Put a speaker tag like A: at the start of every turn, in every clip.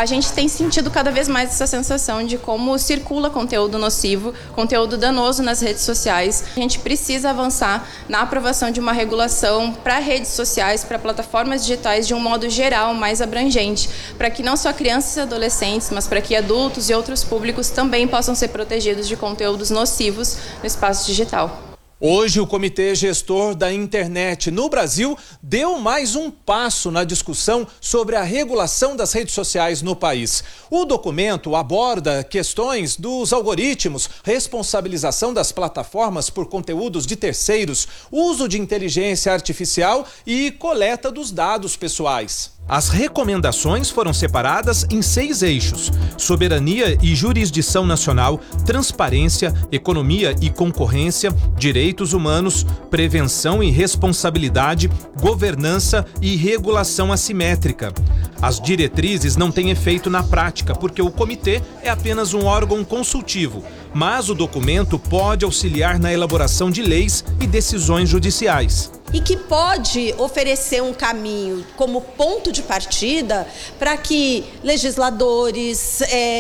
A: a gente tem sentido cada vez mais essa sensação de como circula conteúdo nocivo, conteúdo danoso nas redes sociais. A gente precisa avançar na aprovação de uma regulação para redes sociais, para plataformas digitais de um modo geral, mais abrangente, para que não só crianças e adolescentes, mas para que adultos e outros públicos também possam ser protegidos de conteúdos nocivos no espaço digital.
B: Hoje, o Comitê Gestor da Internet no Brasil deu mais um passo na discussão sobre a regulação das redes sociais no país. O documento aborda questões dos algoritmos, responsabilização das plataformas por conteúdos de terceiros, uso de inteligência artificial e coleta dos dados pessoais. As recomendações foram separadas em 6 eixos: soberania e jurisdição nacional, transparência, economia e concorrência, direitos humanos, prevenção e responsabilidade, governança e regulação assimétrica. As diretrizes não têm efeito na prática, porque o comitê é apenas um órgão consultivo, mas o documento pode auxiliar na elaboração de leis e decisões judiciais.
C: E que pode oferecer um caminho como ponto de partida para que legisladores,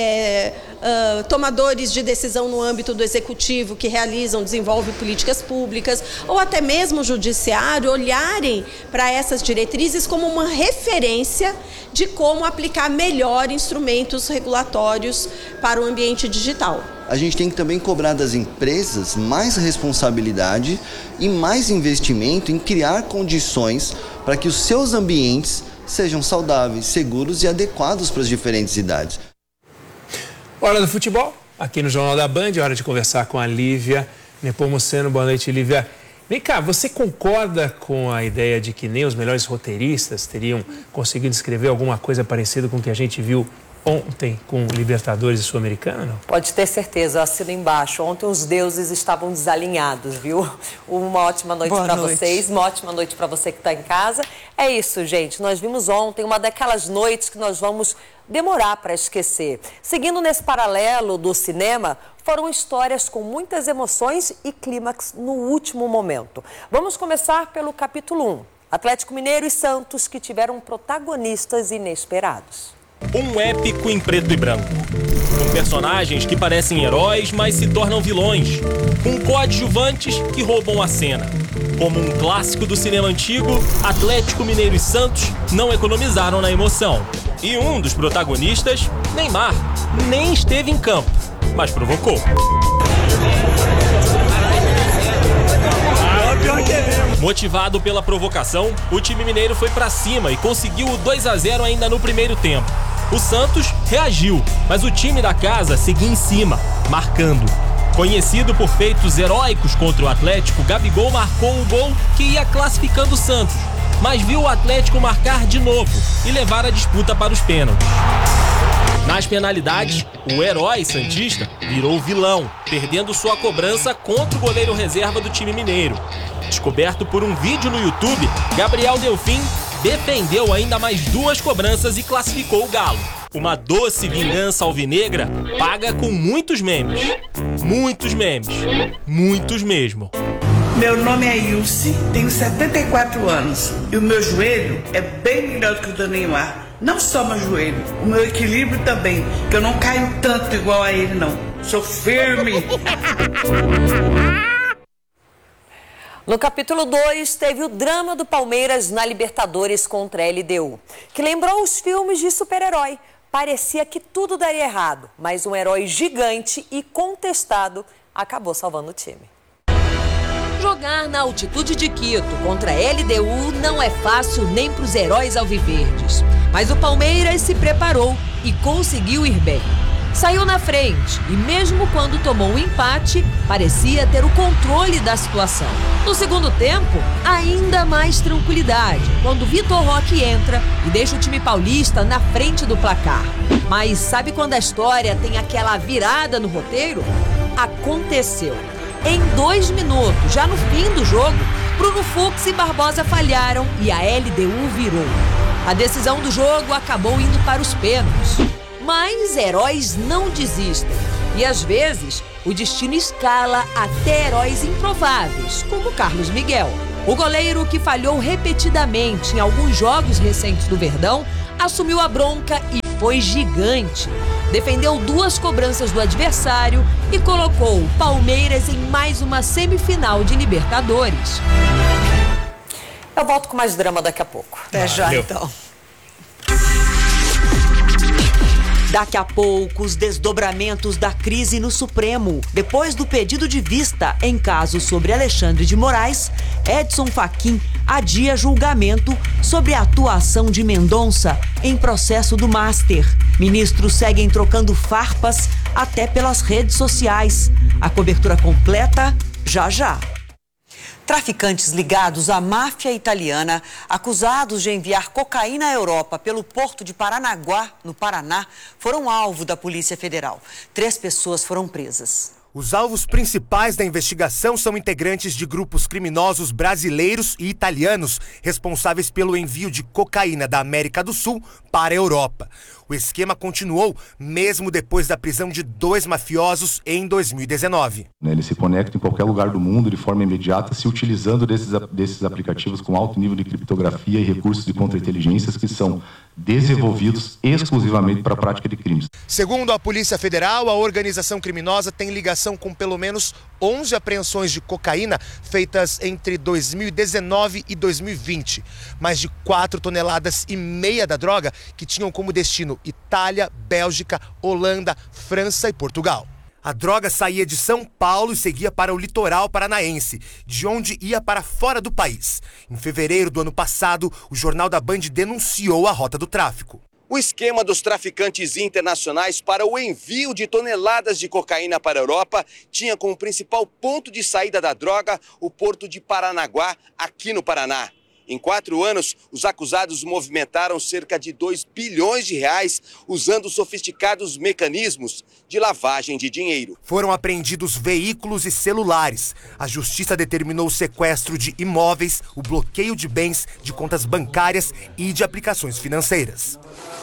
C: tomadores de decisão no âmbito do executivo que realizam, desenvolvem políticas públicas, ou até mesmo o judiciário, olharem para essas diretrizes como uma referência de como aplicar melhor instrumentos regulatórios para o ambiente digital.
D: A gente tem que também cobrar das empresas mais responsabilidade e mais investimento em criar condições para que os seus ambientes sejam saudáveis, seguros e adequados para as diferentes idades.
E: Hora do futebol, aqui no Jornal da Band, hora de conversar com a Lívia Nepomuceno. Boa noite, Lívia. Vem cá, você concorda com a ideia de que nem os melhores roteiristas teriam conseguido escrever alguma coisa parecida com o que a gente viu ontem com Libertadores e Sul-Americana?
F: Pode ter certeza, eu assino embaixo. Ontem os deuses estavam desalinhados, viu? Uma ótima noite para vocês, uma ótima noite para você que está em casa. É isso, gente. Nós vimos ontem uma daquelas noites que nós vamos demorar para esquecer. Seguindo nesse paralelo do cinema, foram histórias com muitas emoções e clímax no último momento. Vamos começar pelo capítulo 1. Atlético Mineiro e Santos, que tiveram protagonistas inesperados.
G: Um épico em preto e branco, com personagens que parecem heróis, mas se tornam vilões, com coadjuvantes que roubam a cena. Como um clássico do cinema antigo, Atlético Mineiro e Santos não economizaram na emoção. E um dos protagonistas, Neymar, nem esteve em campo, mas provocou. Motivado pela provocação, o time mineiro foi pra cima e conseguiu o 2-0 ainda no primeiro tempo. O Santos reagiu, mas o time da casa seguia em cima, marcando. Conhecido por feitos heróicos contra o Atlético, Gabigol marcou um gol que ia classificando o Santos, mas viu o Atlético marcar de novo e levar a disputa para os pênaltis. Nas penalidades, o herói santista virou vilão, perdendo sua cobrança contra o goleiro reserva do time mineiro. Descoberto por um vídeo no YouTube, Gabriel Delfim defendeu ainda mais 2 cobranças e classificou o Galo. Uma doce vingança alvinegra paga com muitos memes. Muitos memes. Muitos mesmo.
H: Meu nome é Ilse, tenho 74 anos e o meu joelho é bem melhor do que o do Neymar. Não só meu joelho, o meu equilíbrio também, que eu não caio tanto igual a ele, não. Sou firme.
F: No capítulo 2, teve o drama do Palmeiras na Libertadores contra a LDU, que lembrou os filmes de super-herói. Parecia que tudo daria errado, mas um herói gigante e contestado acabou salvando o time.
I: Jogar na altitude de Quito contra a LDU não é fácil nem para os heróis alviverdes. Mas o Palmeiras se preparou e conseguiu ir bem. Saiu na frente e mesmo quando tomou um empate, parecia ter o controle da situação. No segundo tempo, ainda mais tranquilidade, quando Vitor Roque entra e deixa o time paulista na frente do placar. Mas sabe quando a história tem aquela virada no roteiro? Aconteceu. Em 2 minutos, já no fim do jogo, Bruno Fux e Barbosa falharam e a LDU virou. A decisão do jogo acabou indo para os pênaltis. Mas heróis não desistem. E às vezes, o destino escala até heróis improváveis, como Carlos Miguel. O goleiro, que falhou repetidamente em alguns jogos recentes do Verdão, assumiu a bronca e foi gigante. Defendeu 2 cobranças do adversário e colocou o Palmeiras em mais uma semifinal de Libertadores.
F: Eu volto com mais drama daqui a pouco.
I: Até já, então. Daqui a pouco, os desdobramentos da crise no Supremo. Depois do pedido de vista em caso sobre Alexandre de Moraes, Edson Fachin adia julgamento sobre a atuação de Mendonça em processo do Master. Ministros seguem trocando farpas até pelas redes sociais. A cobertura completa já já. Traficantes ligados à máfia italiana, acusados de enviar cocaína à Europa pelo porto de Paranaguá, no Paraná, foram alvo da Polícia Federal. 3 pessoas foram presas.
J: Os alvos principais da investigação são integrantes de grupos criminosos brasileiros e italianos responsáveis pelo envio de cocaína da América do Sul para a Europa. O esquema continuou mesmo depois da prisão de 2 mafiosos em 2019.
K: Ele se conecta em qualquer lugar do mundo de forma imediata, se utilizando desses aplicativos com alto nível de criptografia e recursos de contra-inteligências que são desenvolvidos exclusivamente para a prática de crimes.
J: Segundo a Polícia Federal, a organização criminosa tem ligação com pelo menos 11 apreensões de cocaína feitas entre 2019 e 2020. Mais de 4,5 toneladas da droga que tinham como destino Itália, Bélgica, Holanda, França e Portugal. A droga saía de São Paulo e seguia para o litoral paranaense, de onde ia para fora do país. Em fevereiro do ano passado, o Jornal da Band denunciou a rota do tráfico.
L: O esquema dos traficantes internacionais para o envio de toneladas de cocaína para a Europa tinha como principal ponto de saída da droga o porto de Paranaguá, aqui no Paraná. Em 4 anos, os acusados movimentaram cerca de 2 bilhões de reais usando sofisticados mecanismos de lavagem de dinheiro.
J: Foram apreendidos veículos e celulares. A justiça determinou o sequestro de imóveis, o bloqueio de bens, de contas bancárias e de aplicações financeiras.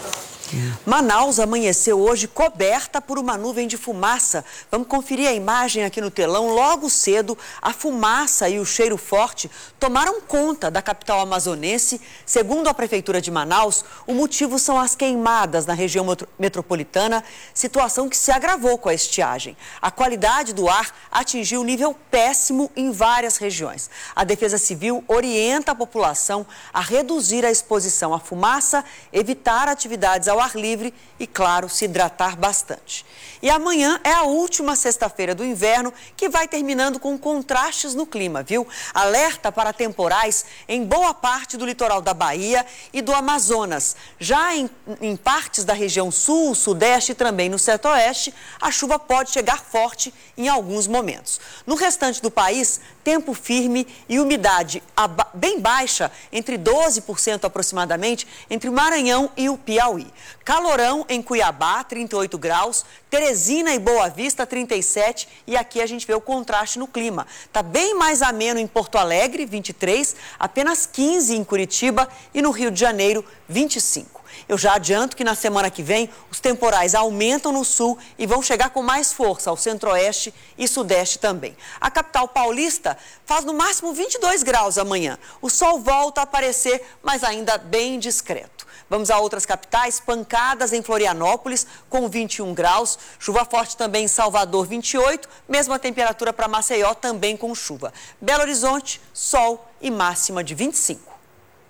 I: Manaus amanheceu hoje coberta por uma nuvem de fumaça. Vamos conferir a imagem aqui no telão. Logo cedo, a fumaça e o cheiro forte tomaram conta da capital amazonense. Segundo a Prefeitura de Manaus, o motivo são as queimadas na região metropolitana, situação que se agravou com a estiagem. A qualidade do ar atingiu nível péssimo em várias regiões. A Defesa Civil orienta a população a reduzir a exposição à fumaça, evitar atividades ao ar livre e, claro, se hidratar bastante. E amanhã é a última sexta-feira do inverno, que vai terminando com contrastes no clima, viu? Alerta para temporais em boa parte do litoral da Bahia e do Amazonas. Já em partes da região sul, sudeste e também no centro-oeste, a chuva pode chegar forte em alguns momentos. No restante do país, tempo firme e umidade bem baixa, entre 12% aproximadamente, entre o Maranhão e o Piauí. Calorão em Cuiabá, 38 graus, Teresina e Boa Vista, 37, e aqui a gente vê o contraste no clima. Está bem mais ameno em Porto Alegre, 23, apenas 15 em Curitiba e no Rio de Janeiro, 25. Eu já adianto que na semana que vem os temporais aumentam no sul e vão chegar com mais força ao centro-oeste e sudeste também. A capital paulista faz no máximo 22 graus amanhã. O sol volta a aparecer, mas ainda bem discreto. Vamos a outras capitais, pancadas em Florianópolis com 21 graus, chuva forte também em Salvador, 28, mesma temperatura para Maceió, também com chuva. Belo Horizonte, sol e máxima de 25.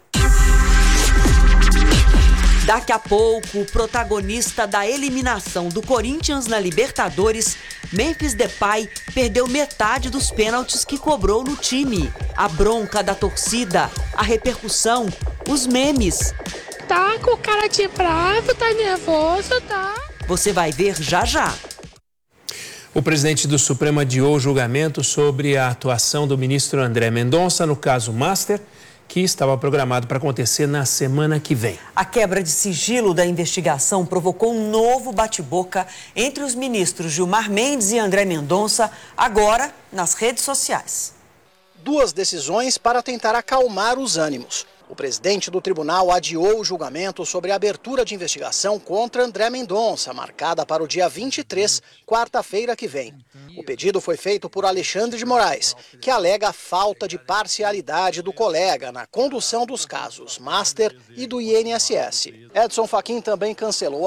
I: Daqui a pouco, o protagonista da eliminação do Corinthians na Libertadores, Memphis Depay, perdeu metade dos pênaltis que cobrou no time. A bronca da torcida, a repercussão, os memes.
M: Tá com cara de bravo, tá nervoso, tá?
I: Você vai ver já já.
E: O presidente do Supremo adiou o julgamento sobre a atuação do ministro André Mendonça no caso Master, que estava programado para acontecer na semana que vem.
I: A quebra de sigilo da investigação provocou um novo bate-boca entre os ministros Gilmar Mendes e André Mendonça, agora nas redes sociais.
N: 2 decisões para tentar acalmar os ânimos. O presidente do tribunal adiou o julgamento sobre a abertura de investigação contra André Mendonça, marcada para o dia 23, quarta-feira que vem. O pedido foi feito por Alexandre de Moraes, que alega a falta de parcialidade do colega na condução dos casos Master e do INSS. Edson Fachin também cancelou